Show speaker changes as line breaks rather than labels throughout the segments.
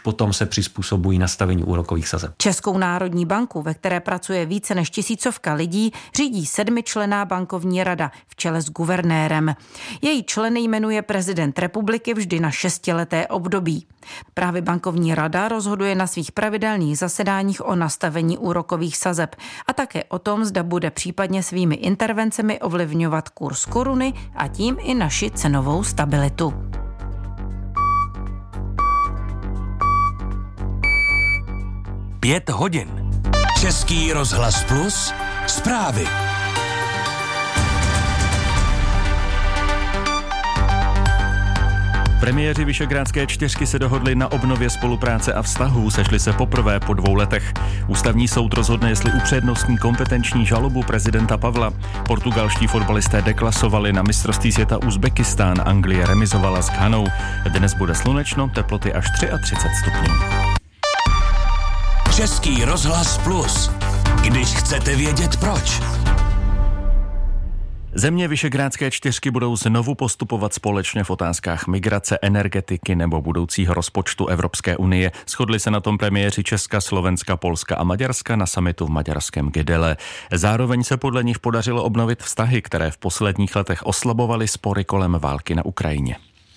potom se přizpůsobují nastavení úrokových sazeb.
Českou národní banku, ve které pracuje více než 1000 lidí, řídí 7členná bankovní rada v čele s guvernérem. Její členy jmenuje prezident republiky vždy na 6leté období. Právě bankovní rada rozhoduje na svých pravidelných zasedáních o nastavení úrokových sazeb a také o tom, zda bude případně svými intervencemi ovlivňovat kurz koruny a tím i naši cenovou stabilitu.
Pět hodin. Český rozhlas Plus. Zprávy.
Premiéři Visegrádské čtyřky se dohodli na obnově spolupráce a vztahů, sešli se poprvé po 2 letech. Ústavní soud rozhodne, jestli upřednostní kompetenční žalobu prezidenta Pavla. Portugalští fotbalisté deklasovali na mistrovství světa Uzbekistán, Anglie remizovala s Ghanou. Dnes bude slunečno, teploty až 33 stupňů.
Český rozhlas Plus. Když chcete vědět proč.
Země Visegrádské čtyřky budou znovu postupovat společně v otázkách migrace, energetiky nebo budoucího rozpočtu Evropské unie. Shodli se na tom premiéři Česka, Slovenska, Polska a Maďarska na summitu v maďarském Gdele. Zároveň se podle nich podařilo obnovit vztahy, které v posledních letech oslabovaly spory kolem války na Ukrajině.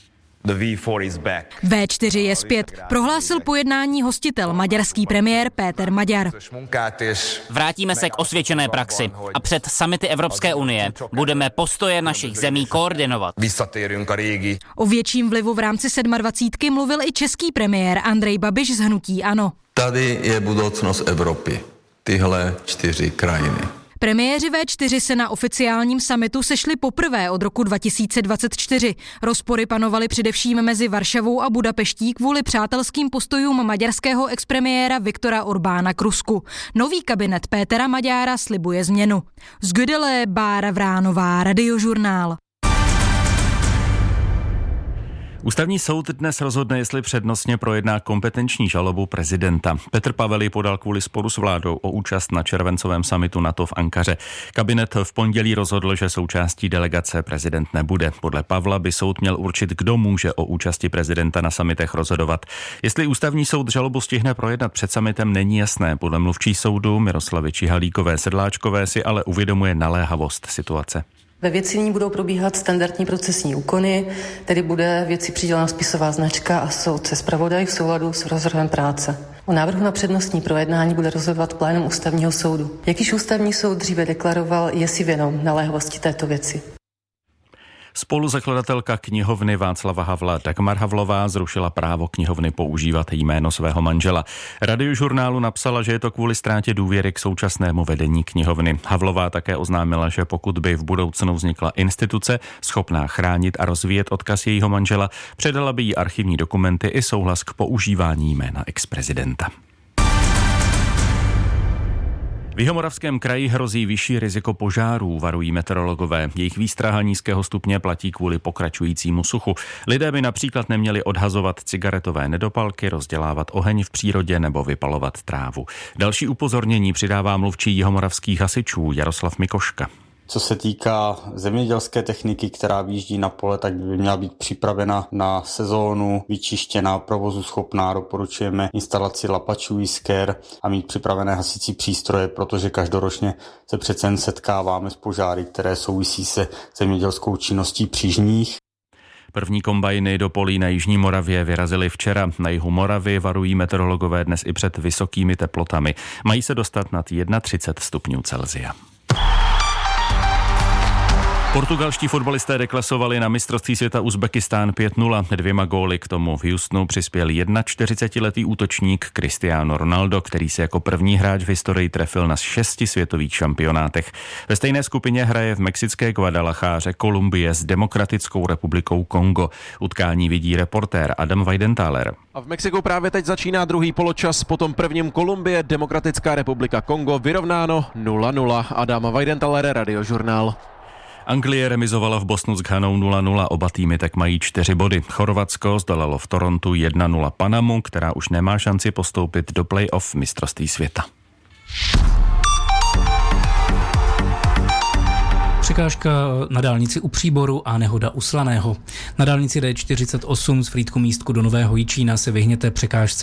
V4 je zpět, prohlásil po jednání hostitel, maďarský premiér Péter Magyar.
Vrátíme se k osvědčené praxi a před summity Evropské unie budeme postoje našich zemí koordinovat.
O větším vlivu v rámci 27 mluvil i český premiér Andrej Babiš z hnutí ANO.
Tady je budoucnost Evropy, tyhle 4 krajiny.
Premiéři V4 se na oficiálním summitu sešli poprvé od roku 2024. Rozpory panovaly především mezi Varšavou a Budapeští kvůli přátelským postojům maďarského expremiéra Viktora Orbána k Rusku. Nový kabinet Pétera Magyara slibuje změnu. Z Gdele Bára Vránová, Radiožurnál.
Ústavní soud dnes rozhodne, jestli přednostně projedná kompetenční žalobu prezidenta. Petr Pavel ji podal kvůli sporu s vládou o účast na červencovém summitu NATO v Ankaře. Kabinet v pondělí rozhodl, že součástí delegace prezident nebude. Podle Pavla by soud měl určit, kdo může o účasti prezidenta na summitech rozhodovat. Jestli ústavní soud žalobu stihne projednat před summitem, není jasné. Podle mluvčí soudu Miroslavy Čihalíkové Sedláčkové si ale uvědomuje naléhavost situace.
Ve věci nyní budou probíhat standardní procesní úkony, tedy bude věci přidělena spisová značka a soudce zpravodaj v souladu s rozvrhem práce. O návrhu na přednostní projednání bude rozhodovat plénum ústavního soudu. Jak již ústavní soud dříve deklaroval, je si vědom naléhavosti této věci.
Spoluzakladatelka knihovny Václava Havla Dagmar Havlová zrušila právo knihovny používat jméno svého manžela. Radiožurnálu napsala, že je to kvůli ztrátě důvěry k současnému vedení knihovny. Havlová také oznámila, že pokud by v budoucnu vznikla instituce schopná chránit a rozvíjet odkaz jejího manžela, předala by jí archivní dokumenty i souhlas k používání jména exprezidenta. V Jihomoravském kraji hrozí vyšší riziko požárů, varují meteorologové. Jejich výstraha nízkého stupně platí kvůli pokračujícímu suchu. Lidé by například neměli odhazovat cigaretové nedopalky, rozdělávat oheň v přírodě nebo vypalovat trávu. Další upozornění přidává mluvčí jihomoravských hasičů Jaroslav Mikoška.
Co se týká zemědělské techniky, která vyjíždí na pole, tak by měla být připravena na sezónu, vyčištěná, provozu schopná. Doporučujeme instalaci lapačů jisker a mít připravené hasicí přístroje, protože každoročně se přece jen setkáváme s požáry, které souvisí se zemědělskou činností přížních.
První kombajny do polí na jižní Moravě vyrazily včera. Na jihu Moravy varují meteorologové dnes i před vysokými teplotami. Mají se dostat nad 31 stupňů Celsia. Portugalští fotbalisté deklasovali na mistrovství světa Uzbekistán 5-0. 2 góly k tomu v Houstonu přispěl 41letý útočník Cristiano Ronaldo, který se jako první hráč v historii trefil na 6 světových šampionátech. Ve stejné skupině hraje v mexické Guadalajáře Kolumbie s Demokratickou republikou Kongo. Utkání vidí reportér Adam Weidenthaler.
A v Mexiku právě teď začíná druhý poločas, potom prvním Kolumbie, Demokratická republika Kongo vyrovnáno 0-0. Adam Weidenthaler, Radiožurnál.
Anglie remizovala v Bostonu s Ghanou 0-0, oba týmy tak mají 4 body. Chorvatsko zdolalo v Torontu 1-0 Panamu, která už nemá šanci postoupit do play-off mistrovství světa.
Překážka na dálnici u Příboru a nehoda u Slaného. Na dálnici D48 z Frýdku-Místku do Nového Jičína se vyhněte překážce